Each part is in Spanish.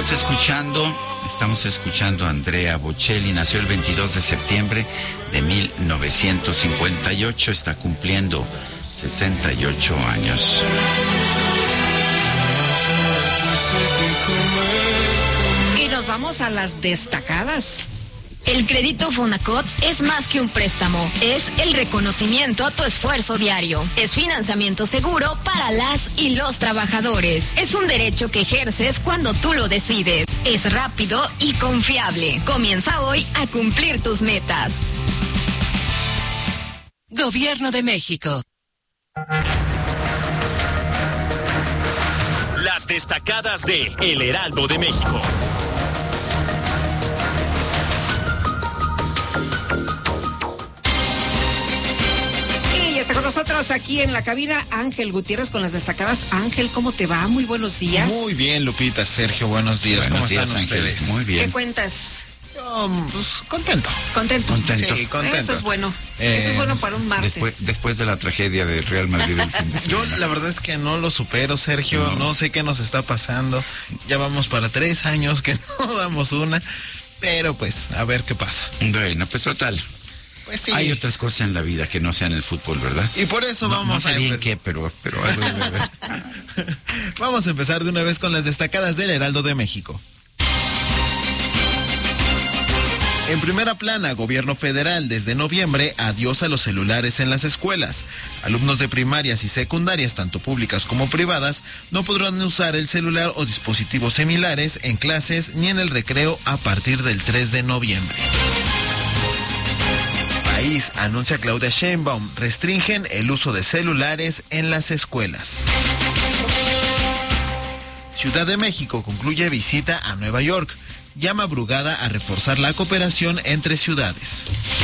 Estamos escuchando a Andrea Bocelli. Nació el 22 de septiembre de 1958. Está cumpliendo 68 años. Y nos vamos a las destacadas. El crédito Fonacot es más que un préstamo, es el reconocimiento a tu esfuerzo diario. Es financiamiento seguro para las y los trabajadores. Es un derecho que ejerces cuando tú lo decides. Es rápido y confiable. Comienza hoy a cumplir tus metas. Gobierno de México. Las destacadas de El Heraldo de México. Está con nosotros aquí en la cabina Ángel Gutiérrez con las destacadas. Ángel, ¿cómo te va? Muy buenos días. Muy bien, Lupita, Sergio, buenos días. ¿Cómo están ustedes? Muy bien. ¿Qué cuentas? Pues contento. Contento. Sí, contento. Eso es bueno. Eso es bueno para un martes. Después de la tragedia del Real Madrid el fin de semana. Yo la verdad es que no lo supero, Sergio. No sé qué nos está pasando. Ya vamos para 3 años que no damos una. Pero pues, a ver qué pasa. Bueno, pues total. Pues sí. Hay otras cosas en la vida que no sean el fútbol, ¿verdad? Y por eso vamos a empezar. Qué, pero algo debe haber. Vamos a empezar de una vez con las destacadas del Heraldo de México. En primera plana, gobierno federal, desde noviembre, adiós a los celulares en las escuelas. Alumnos de primarias y secundarias, tanto públicas como privadas, no podrán usar el celular o dispositivos similares en clases ni en el recreo a partir del 3 de noviembre. País, anuncia Claudia Sheinbaum, restringen el uso de celulares en las escuelas. Ciudad de México concluye visita a Nueva York. Llama a Brugada a reforzar la cooperación entre ciudades.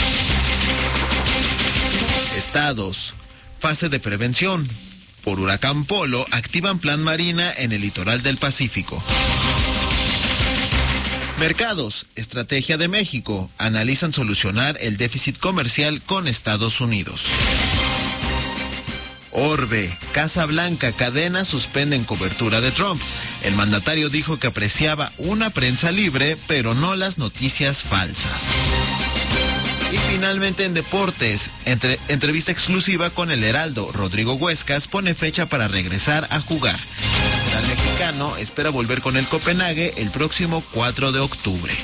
Estados. Fase de prevención. Por huracán Polo, activan plan Marina en el litoral del Pacífico. Mercados. Estrategia de México. Analizan solucionar el déficit comercial con Estados Unidos. Orbe, Casa Blanca, cadenas suspenden cobertura de Trump. El mandatario dijo que apreciaba una prensa libre, pero no las noticias falsas. Y finalmente en deportes, entrevista exclusiva con El Heraldo. Rodrigo Huescas pone fecha para regresar a jugar. El mexicano espera volver con el Copenhague el próximo 4 de octubre.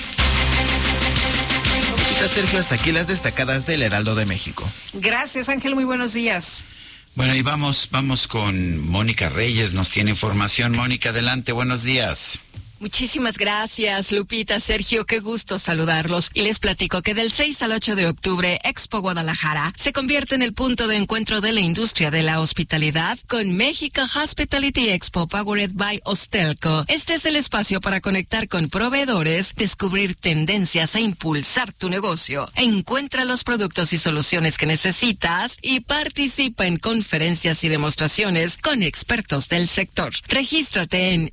Sergio, hasta aquí las destacadas del Heraldo de México. Gracias, Ángel, muy buenos días. Bueno, y vamos con Mónica Reyes, nos tiene información. Mónica, adelante, buenos días. Muchísimas gracias, Lupita, Sergio, qué gusto saludarlos. Y les platico que del 6 al 8 de octubre, Expo Guadalajara se convierte en el punto de encuentro de la industria de la hospitalidad con México Hospitality Expo Powered by Hostelco. Este es el espacio para conectar con proveedores, descubrir tendencias e impulsar tu negocio. Encuentra los productos y soluciones que necesitas y participa en conferencias y demostraciones con expertos del sector. Regístrate en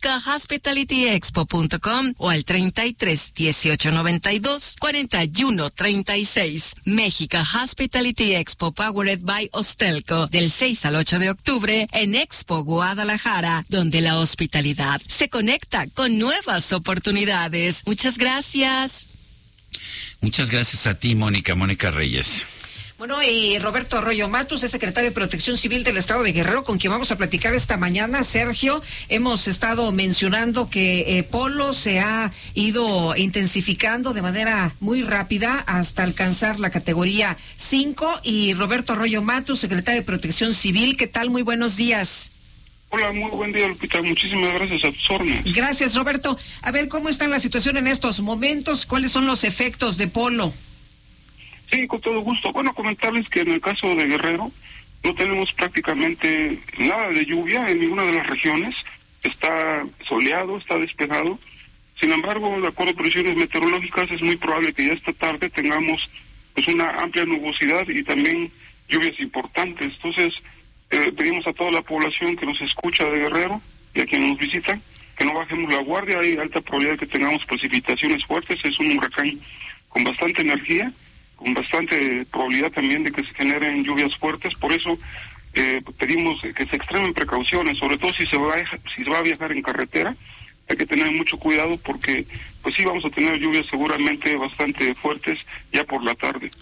mexicohospitalityexpo.com o al 33 18 92 41 36. México Hospitality Expo Powered by Hostelco, del 6 al 8 de octubre en Expo Guadalajara, donde la hospitalidad se conecta con nuevas oportunidades. Muchas gracias. Muchas gracias a ti, Mónica Reyes. Bueno, y Roberto Arroyo Matus es secretario de Protección Civil del Estado de Guerrero, con quien vamos a platicar esta mañana. Sergio, hemos estado mencionando que Polo se ha ido intensificando de manera muy rápida hasta alcanzar la categoría 5. Y Roberto Arroyo Matus, secretario de Protección Civil, ¿qué tal? Muy buenos días. Hola, muy buen día, Lupita. Muchísimas gracias a tus órdenes. Gracias, Roberto. A ver, ¿cómo está la situación en estos momentos? ¿Cuáles son los efectos de Polo? Sí, con todo gusto. Bueno, comentarles que en el caso de Guerrero no tenemos prácticamente nada de lluvia en ninguna de las regiones. Está soleado, está despejado. Sin embargo, de acuerdo a previsiones meteorológicas, es muy probable que ya esta tarde tengamos pues una amplia nubosidad y también lluvias importantes. Entonces, pedimos a toda la población que nos escucha de Guerrero y a quienes nos visitan que no bajemos la guardia. Hay alta probabilidad de que tengamos precipitaciones fuertes. Es un huracán con bastante energía, con bastante probabilidad también de que se generen lluvias fuertes. Por eso pedimos que se extremen precauciones, sobre todo si se va a viajar en carretera. hay que tener mucho cuidado porque pues sí vamos a tener lluvias seguramente bastante fuertes ya por la tarde.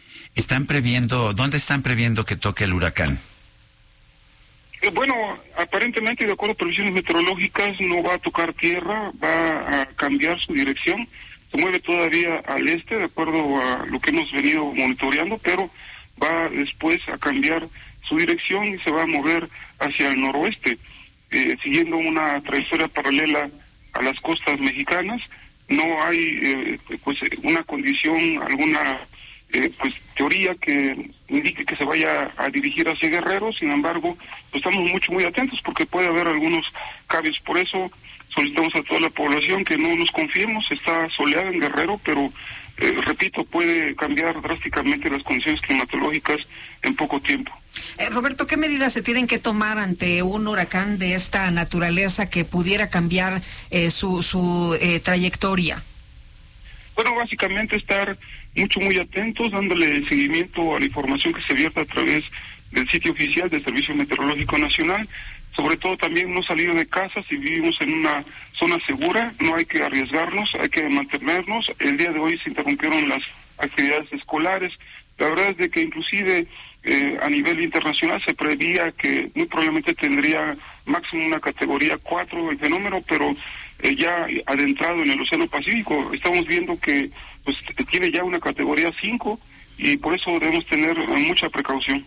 ¿Dónde están previendo que toque el huracán? Bueno, aparentemente, de acuerdo a previsiones meteorológicas, no va a tocar tierra, va a cambiar su dirección. Se mueve todavía al este, de acuerdo a lo que hemos venido monitoreando, pero va después a cambiar su dirección y se va a mover hacia el noroeste, siguiendo una trayectoria paralela a las costas mexicanas. No hay pues una condición, alguna pues teoría que indique que se vaya a dirigir hacia Guerrero. Sin embargo, pues estamos muy atentos porque puede haber algunos cambios. Por eso solicitamos a toda la población que no nos confiemos. Está soleado en Guerrero, pero repito, puede cambiar drásticamente las condiciones climatológicas en poco tiempo. Roberto, ¿qué medidas se tienen que tomar ante un huracán de esta naturaleza que pudiera cambiar su trayectoria? Bueno, básicamente estar muy atentos, dándole seguimiento a la información que se vierta a través del sitio oficial del Servicio Meteorológico Nacional. Sobre todo también no salir de casa si vivimos en una zona segura, no hay que arriesgarnos, hay que mantenernos. El día de hoy se interrumpieron las actividades escolares. La verdad es de que inclusive a nivel internacional se preveía que muy probablemente tendría máximo una categoría 4 el fenómeno, pero ya adentrado en el Océano Pacífico, estamos viendo que pues tiene ya una categoría 5 y por eso debemos tener mucha precaución.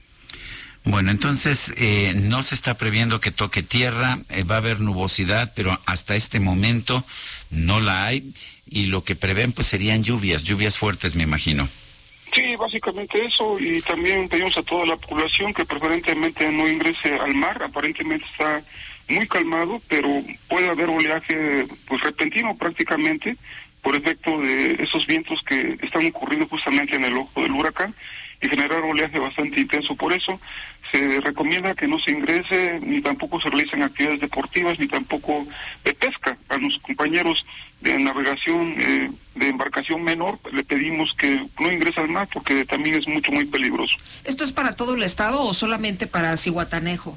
Bueno, entonces no se está previendo que toque tierra, va a haber nubosidad, pero hasta este momento no la hay, y lo que prevén pues serían lluvias fuertes, me imagino. Sí, básicamente eso, y también pedimos a toda la población que preferentemente no ingrese al mar. Aparentemente está muy calmado, pero puede haber oleaje pues repentino prácticamente por efecto de esos vientos que están ocurriendo justamente en el ojo del huracán y generar oleaje bastante intenso. Por eso se recomienda que no se ingrese, ni tampoco se realicen actividades deportivas, ni tampoco de pesca. A los compañeros de navegación de embarcación menor le pedimos que no ingrese al mar porque también es muy peligroso. ¿Esto es para todo el estado o solamente para Zihuatanejo?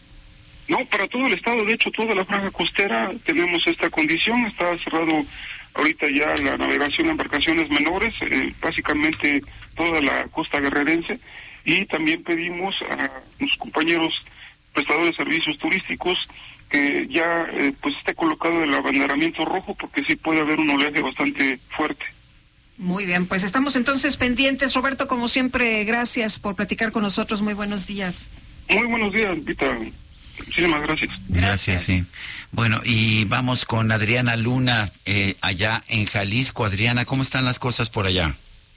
No, para todo el estado. De hecho, toda la franja costera tenemos esta condición. Está cerrado ahorita ya la navegación de embarcaciones menores, básicamente toda la costa guerrerense, y también pedimos a los compañeros prestadores de servicios turísticos que ya pues esté colocado el abanderamiento rojo porque sí puede haber un oleaje bastante fuerte. Muy bien, pues estamos entonces pendientes. Roberto, como siempre, gracias por platicar con nosotros. Muy buenos días. Muy buenos días, Vita. Muchísimas gracias. Gracias, sí. Bueno, y vamos con Adriana Luna, allá en Jalisco. Adriana, ¿cómo están las cosas por allá?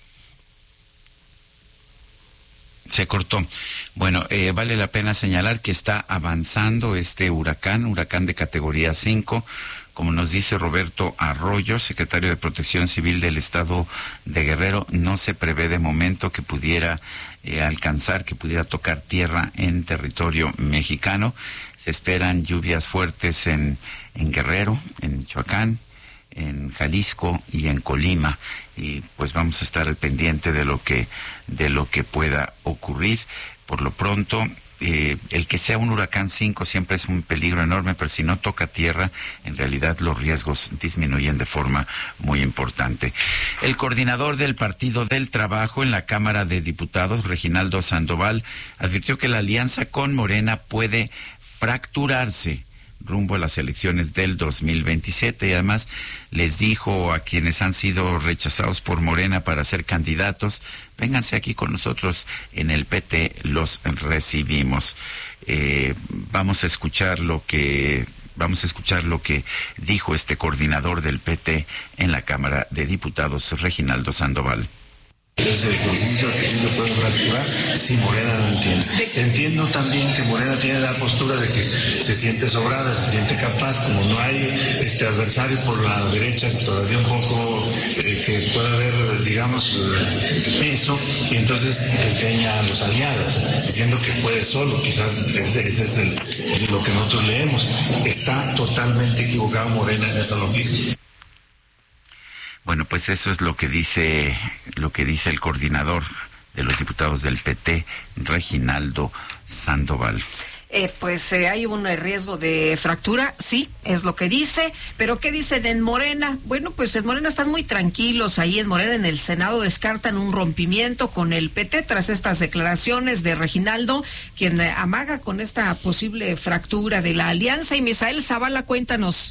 Se cortó. Bueno, vale la pena señalar que está avanzando este huracán de categoría 5. Como nos dice Roberto Arroyo, secretario de Protección Civil del Estado de Guerrero, no se prevé de momento que pudiera que pudiera tocar tierra en territorio mexicano. Se esperan lluvias fuertes en Guerrero, en Michoacán, en Jalisco y en Colima, y pues vamos a estar al pendiente de lo que pueda ocurrir. Por lo pronto, el que sea un huracán 5 siempre es un peligro enorme, pero si no toca tierra, en realidad los riesgos disminuyen de forma muy importante. El coordinador del Partido del Trabajo en la Cámara de Diputados, Reginaldo Sandoval, advirtió que la alianza con Morena puede fracturarse rumbo a las elecciones del 2027, y además les dijo a quienes han sido rechazados por Morena para ser candidatos: vénganse aquí con nosotros, en el PT los recibimos. Vamos a escuchar lo que dijo este coordinador del PT en la Cámara de Diputados, Reginaldo Sandoval. Es el ejercicio que sí se puede fracturar si Morena no entiende. Entiendo también que Morena tiene la postura de que se siente sobrada, se siente capaz, como no hay adversario por la derecha, todavía un poco que pueda haber, digamos, peso, y entonces desdeña a los aliados, diciendo que puede solo. Quizás ese es lo que nosotros leemos. Está totalmente equivocado Morena en esa lógica. Bueno, pues eso es lo que dice el coordinador de los diputados del PT, Reginaldo Sandoval. pues hay un riesgo de fractura, sí, es lo que dice, pero ¿qué dicen en Morena? Bueno, pues en Morena están muy tranquilos, ahí en Morena en el Senado descartan un rompimiento con el PT tras estas declaraciones de Reginaldo, quien amaga con esta posible fractura de la alianza. Y Misael Zavala, cuéntanos.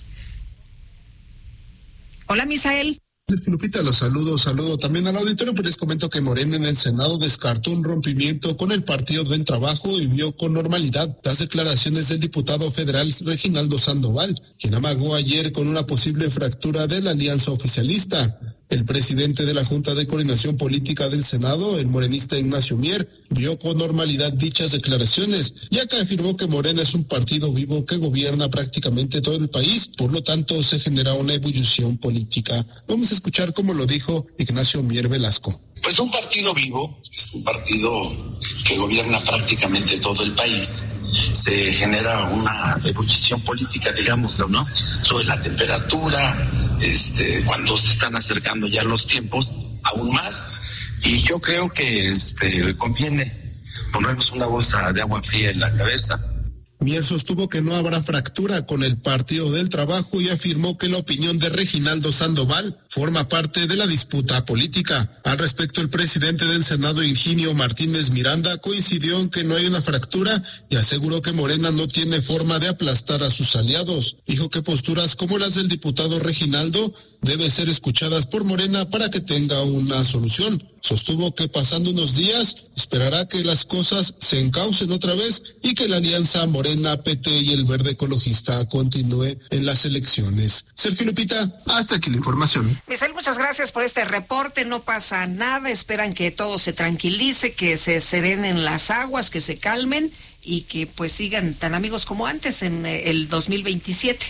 Hola, Misael. Lupita, los saludo también al auditorio, pero les comento que Morena en el Senado descartó un rompimiento con el Partido del Trabajo y vio con normalidad las declaraciones del diputado federal Reginaldo Sandoval, quien amagó ayer con una posible fractura de la alianza oficialista. El presidente de la Junta de Coordinación Política del Senado, el morenista Ignacio Mier, vio con normalidad dichas declaraciones, ya que afirmó que Morena es un partido vivo que gobierna prácticamente todo el país, por lo tanto se genera una ebullición política. Vamos a escuchar cómo lo dijo Ignacio Mier Velasco. Pues un partido vivo, es un partido que gobierna prácticamente todo el país. Se genera una ebullición política, digámoslo, ¿no? Sobre la temperatura, cuando se están acercando ya los tiempos, aún más. Y yo creo que conviene ponernos una bolsa de agua fría en la cabeza. Mier sostuvo que no habrá fractura con el Partido del Trabajo y afirmó que la opinión de Reginaldo Sandoval forma parte de la disputa política. Al respecto, el presidente del Senado, Higinio Martínez Miranda, coincidió en que no hay una fractura y aseguró que Morena no tiene forma de aplastar a sus aliados. Dijo que posturas como las del diputado Reginaldo deben ser escuchadas por Morena para que tenga una solución. Sostuvo que pasando unos días esperará que las cosas se encaucen otra vez y que la alianza Morena, PT y el Verde Ecologista continúe en las elecciones. Sergio, Lupita, hasta aquí la información. Misael, muchas gracias por este reporte. No pasa nada, esperan que todo se tranquilice, que se serenen las aguas, que se calmen y que pues sigan tan amigos como antes en el 2027.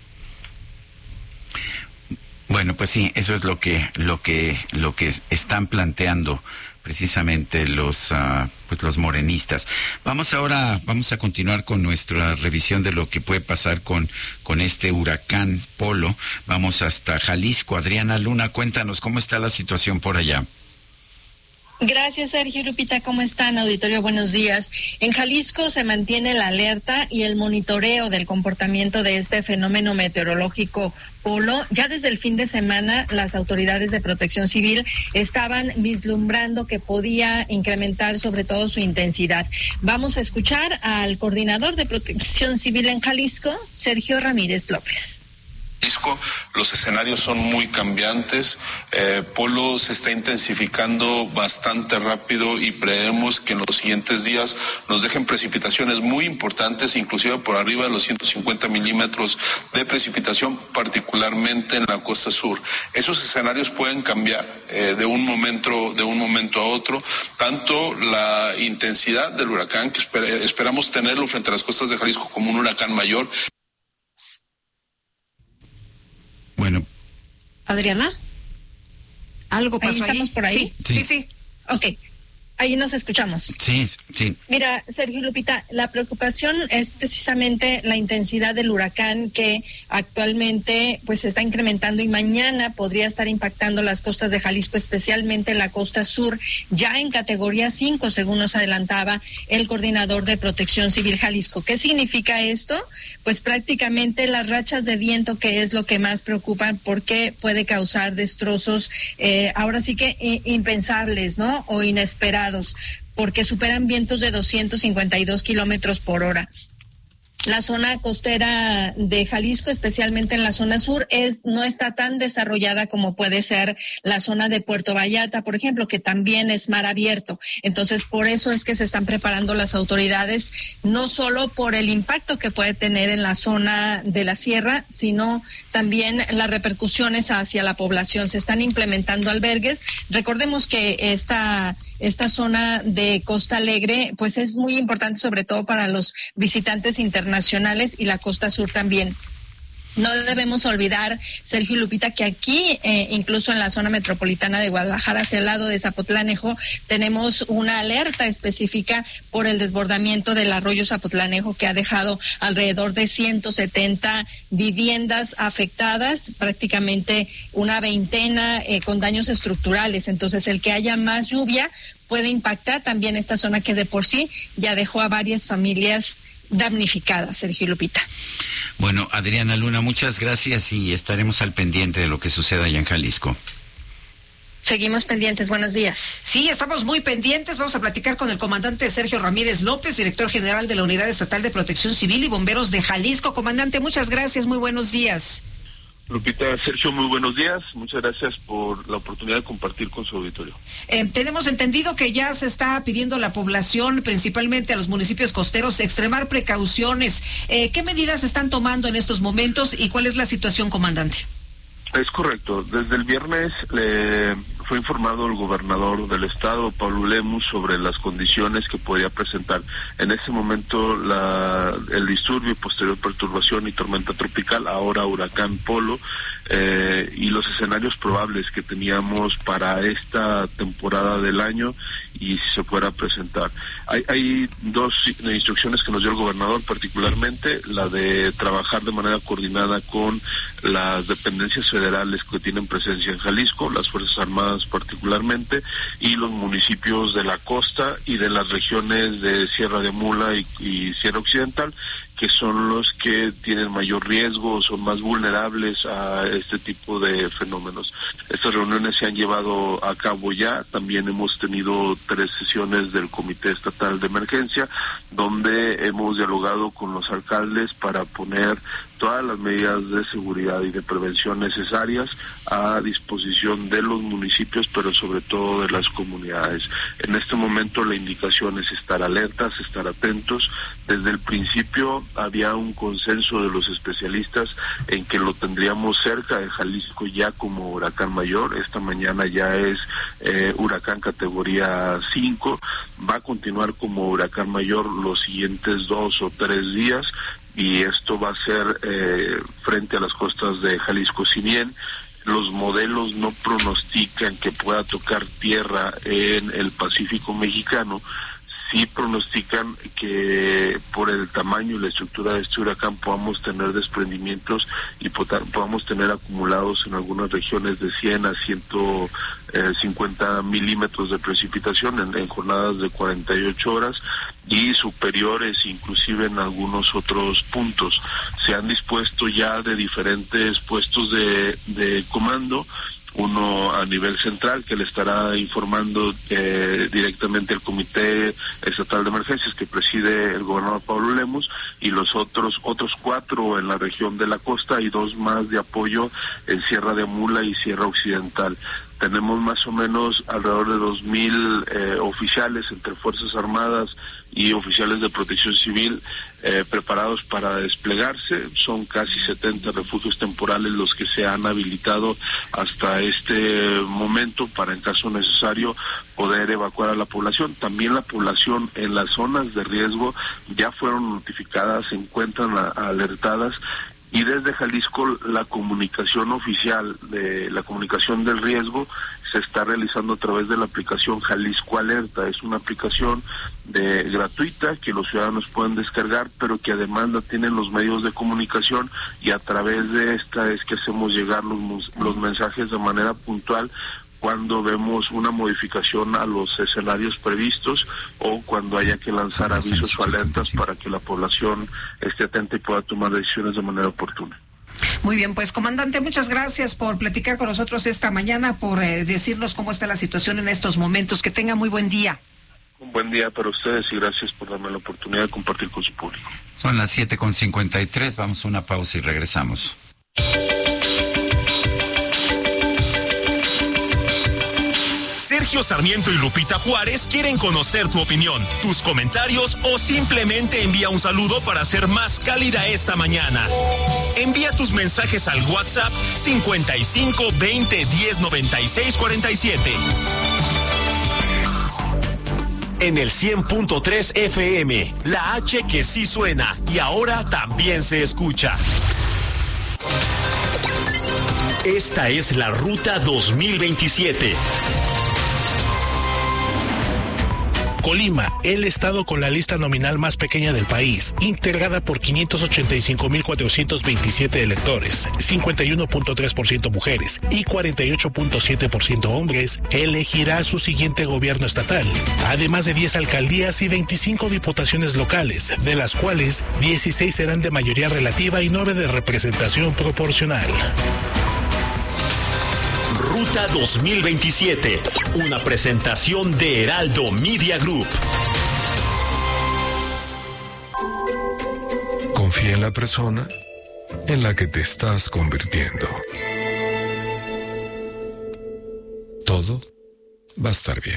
Bueno, pues sí, eso es lo que están planteando precisamente los morenistas. Vamos a continuar con nuestra revisión de lo que puede pasar con este huracán Polo. Vamos hasta Jalisco. Adriana Luna, cuéntanos cómo está la situación por allá. Gracias, Sergio. Lupita, ¿cómo están? Auditorio, buenos días. En Jalisco se mantiene la alerta y el monitoreo del comportamiento de este fenómeno meteorológico Polo. Ya desde el fin de semana, las autoridades de Protección Civil estaban vislumbrando que podía incrementar sobre todo su intensidad. Vamos a escuchar al coordinador de Protección Civil en Jalisco, Sergio Ramírez López. Los escenarios son muy cambiantes. Polo se está intensificando bastante rápido y prevemos que en los siguientes días nos dejen precipitaciones muy importantes, inclusive por arriba de los 150 milímetros de precipitación, particularmente en la costa sur. Esos escenarios pueden cambiar de un momento a otro, tanto la intensidad del huracán, que esperamos tenerlo frente a las costas de Jalisco como un huracán mayor. Bueno. Adriana, ¿algo pasó ahí? ¿Estamos por ahí? Sí. Ok, ahí nos escuchamos. Sí. Mira, Sergio, Lupita, la preocupación es precisamente la intensidad del huracán que actualmente pues se está incrementando y mañana podría estar impactando las costas de Jalisco, especialmente la costa sur, ya en categoría 5, según nos adelantaba el coordinador de Protección Civil Jalisco. ¿Qué significa esto? Pues prácticamente las rachas de viento, que es lo que más preocupa, porque puede causar destrozos, ahora sí que impensables, ¿no? O inesperados, porque superan vientos de 252 kilómetros por hora. La zona costera de Jalisco, especialmente en la zona sur, no está tan desarrollada como puede ser la zona de Puerto Vallarta, por ejemplo, que también es mar abierto. Entonces, por eso es que se están preparando las autoridades, no solo por el impacto que puede tener en la zona de la sierra, sino también las repercusiones hacia la población. Se están implementando albergues. Recordemos que esta zona de Costa Alegre pues es muy importante, sobre todo para los visitantes internacionales, y la costa sur también. No debemos olvidar, Sergio y Lupita, que aquí, incluso en la zona metropolitana de Guadalajara, hacia el lado de Zapotlanejo, tenemos una alerta específica por el desbordamiento del arroyo Zapotlanejo, que ha dejado alrededor de 170 viviendas afectadas, prácticamente una veintena con daños estructurales. Entonces, el que haya más lluvia puede impactar también esta zona, que de por sí ya dejó a varias familias damnificadas, Sergio y Lupita. Bueno, Adriana Luna, muchas gracias y estaremos al pendiente de lo que suceda allá en Jalisco. Seguimos pendientes, buenos días. Sí, estamos muy pendientes. Vamos a platicar con el comandante Sergio Ramírez López, director general de la Unidad Estatal de Protección Civil y Bomberos de Jalisco. Comandante, muchas gracias, muy buenos días. Lupita, Sergio, muy buenos días. Muchas gracias por la oportunidad de compartir con su auditorio. Tenemos entendido que ya se está pidiendo a la población, principalmente a los municipios costeros, extremar precauciones. ¿Qué medidas están tomando en estos momentos y cuál es la situación, comandante? Es correcto. Desde el viernes fue informado el gobernador del estado, Pablo Lemus, sobre las condiciones que podía presentar en ese momento el disturbio, posterior perturbación y tormenta tropical, ahora huracán Polo, y los escenarios probables que teníamos para esta temporada del año y si se fuera a presentar. Hay dos instrucciones que nos dio el gobernador, particularmente la de trabajar de manera coordinada con las dependencias federales que tienen presencia en Jalisco, las Fuerzas Armadas particularmente, y los municipios de la costa y de las regiones de Sierra de Mula y Sierra Occidental, que son los que tienen mayor riesgo, son más vulnerables a este tipo de fenómenos. Estas reuniones se han llevado a cabo ya, también hemos tenido 3 sesiones del Comité Estatal de Emergencia, donde hemos dialogado con los alcaldes para poner todas las medidas de seguridad y de prevención necesarias a disposición de los municipios, pero sobre todo de las comunidades. En este momento la indicación es estar alertas, estar atentos. Desde el principio había un consenso de los especialistas en que lo tendríamos cerca de Jalisco ya como huracán mayor. Esta mañana ya es huracán categoría 5, va a continuar como huracán mayor los siguientes 2 o 3 días, y esto va a ser frente a las costas de Jalisco. Si bien los modelos no pronostican que pueda tocar tierra en el Pacífico mexicano, sí pronostican que por el tamaño y la estructura de este huracán podamos tener desprendimientos y podamos tener acumulados en algunas regiones de 100 a 150 milímetros de precipitación en jornadas de 48 horas y superiores inclusive en algunos otros puntos. Se han dispuesto ya de diferentes puestos de comando, uno a nivel central que le estará informando directamente el Comité Estatal de Emergencias que preside el gobernador Pablo Lemus, y los otros 4 en la región de la costa y 2 más de apoyo en Sierra de Mula y Sierra Occidental. Tenemos más o menos alrededor de 2,000 oficiales entre Fuerzas Armadas y oficiales de protección civil preparados para desplegarse. Son casi 70 refugios temporales los que se han habilitado hasta este momento para, en caso necesario, poder evacuar a la población. También la población en las zonas de riesgo ya fueron notificadas, se encuentran alertadas. Y desde Jalisco la comunicación oficial, la comunicación del riesgo, se está realizando a través de la aplicación Jalisco Alerta. Es una aplicación gratuita que los ciudadanos pueden descargar, pero que además la tienen los medios de comunicación, y a través de esta es que hacemos llegar los mensajes de manera puntual cuando vemos una modificación a los escenarios previstos o cuando haya que lanzar avisos o alertas para que la población esté atenta y pueda tomar decisiones de manera oportuna. Muy bien, pues comandante, muchas gracias por platicar con nosotros esta mañana, por decirnos cómo está la situación en estos momentos. Que tenga muy buen día. Un buen día para ustedes y gracias por darme la oportunidad de compartir con su público. Son las 7:53, vamos a una pausa y regresamos. Sergio Sarmiento y Lupita Juárez quieren conocer tu opinión, tus comentarios o simplemente envía un saludo para ser más cálida esta mañana. Envía tus mensajes al WhatsApp 55 20 10 96 47. En el 100.3 FM, la H que sí suena y ahora también se escucha. Esta es la Ruta 2027. Colima, el estado con la lista nominal más pequeña del país, integrada por 585,427 electores, 51.3% mujeres y 48.7% hombres, elegirá su siguiente gobierno estatal, además de 10 alcaldías y 25 diputaciones locales, de las cuales 16 serán de mayoría relativa y 9 de representación proporcional. Ruta 2027, una presentación de Heraldo Media Group. Confía en la persona en la que te estás convirtiendo. Todo va a estar bien.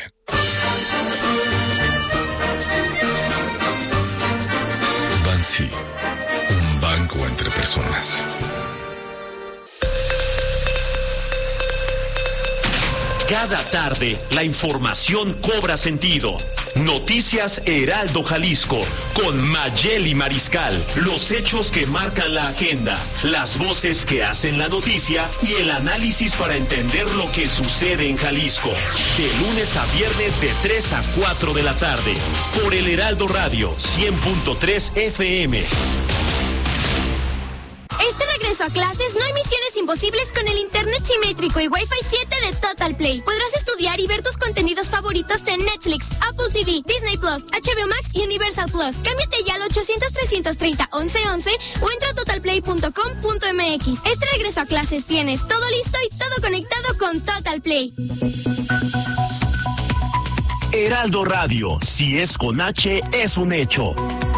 Bansi, un banco entre personas. Cada tarde, la información cobra sentido. Noticias Heraldo Jalisco, con Mayeli Mariscal. Los hechos que marcan la agenda, las voces que hacen la noticia y el análisis para entender lo que sucede en Jalisco. De lunes a viernes de 3 a 4 de la tarde, por el Heraldo Radio 100.3 FM. Este regreso a clases no hay misiones imposibles con el internet simétrico y Wi-Fi 7 de Total Play. Podrás estudiar y ver tus contenidos favoritos en Netflix, Apple TV, Disney Plus, HBO Max y Universal Plus. Cámbiate ya al 800-330-1111 o entra a totalplay.com.mx. Este regreso a clases tienes todo listo y todo conectado con Total Play. Heraldo Radio, si es con H, es un hecho.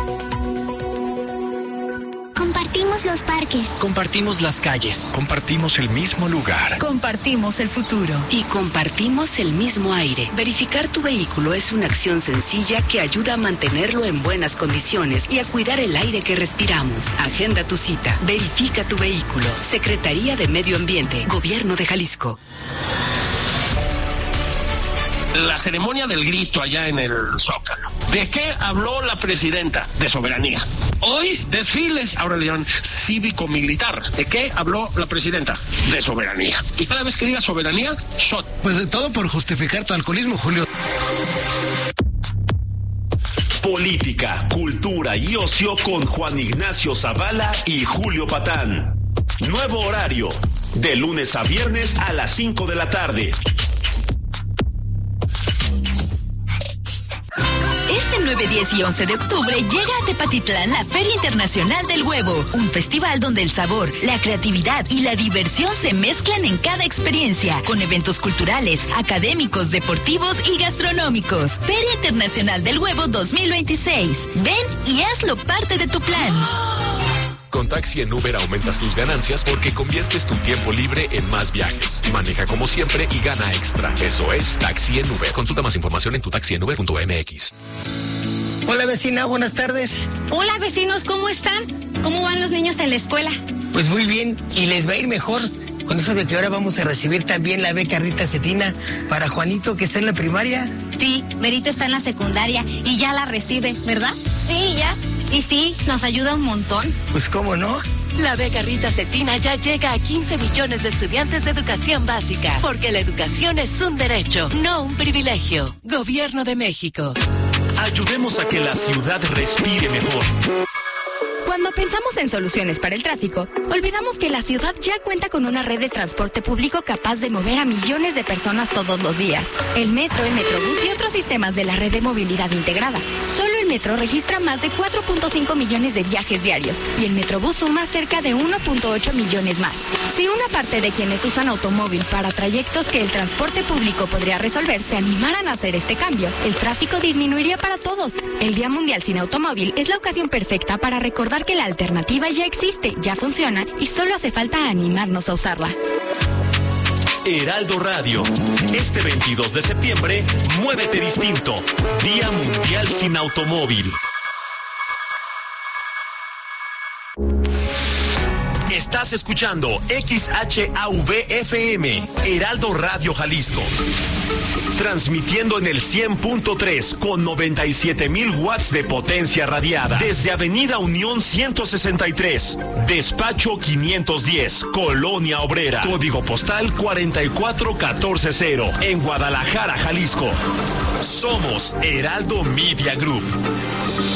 Compartimos los parques. Compartimos las calles. Compartimos el mismo lugar. Compartimos el futuro. Y compartimos el mismo aire. Verificar tu vehículo es una acción sencilla que ayuda a mantenerlo en buenas condiciones y a cuidar el aire que respiramos. Agenda tu cita. Verifica tu vehículo. Secretaría de Medio Ambiente. Gobierno de Jalisco. La ceremonia del grito allá en el Zócalo. ¿De qué habló la presidenta? De soberanía. Hoy, desfile, ahora le llaman cívico-militar. ¿De qué habló la presidenta? De soberanía. Y cada vez que diga soberanía, shot. Pues de todo por justificar tu alcoholismo, Julio. Política, cultura y ocio con Juan Ignacio Zavala y Julio Patán. Nuevo horario, de lunes a viernes a las 5 de la tarde. Este 9, 10 y 11 de octubre llega a Tepatitlán la Feria Internacional del Huevo, un festival donde el sabor, la creatividad y la diversión se mezclan en cada experiencia, con eventos culturales, académicos, deportivos y gastronómicos. Feria Internacional del Huevo 2026. Ven y hazlo parte de tu plan. Con Taxi en Uber aumentas tus ganancias porque conviertes tu tiempo libre en más viajes. Maneja como siempre y gana extra. Eso es Taxi en Uber. Consulta más información en tutaxienUber.mx. Hola vecina, buenas tardes. Hola vecinos, ¿cómo están? ¿Cómo van los niños en la escuela? Pues muy bien, y les va a ir mejor. Con eso de que ahora vamos a recibir también la beca Rita Cetina para Juanito, que está en la primaria. Sí, Berito está en la secundaria y ya la recibe, ¿verdad? Sí, ya. Y sí, nos ayuda un montón. Pues cómo no. La beca Rita Cetina ya llega a 15 millones de estudiantes de educación básica, porque la educación es un derecho, no un privilegio. Gobierno de México. Ayudemos a que la ciudad respire mejor. Cuando pensamos en soluciones para el tráfico, olvidamos que la ciudad ya cuenta con una red de transporte público capaz de mover a millones de personas todos los días. El metro, el metrobús y otros sistemas de la red de movilidad integrada. Solo el metro registra más de 4.5 millones de viajes diarios y el metrobús suma cerca de 1.8 millones más. Si una parte de quienes usan automóvil para trayectos que el transporte público podría resolver se animaran a hacer este cambio, el tráfico disminuiría para todos. El Día Mundial sin Automóvil es la ocasión perfecta para recordar que la alternativa ya existe, ya funciona y solo hace falta animarnos a usarla. Heraldo Radio. Este 22 de septiembre, muévete distinto. Día Mundial sin Automóvil. Estás escuchando XHAV-FM, Heraldo Radio Jalisco. Transmitiendo en el 100.3 con 97,000 watts de potencia radiada. Desde Avenida Unión 163, Despacho 510, Colonia Obrera. Código postal 44140, en Guadalajara, Jalisco. Somos Heraldo Media Group.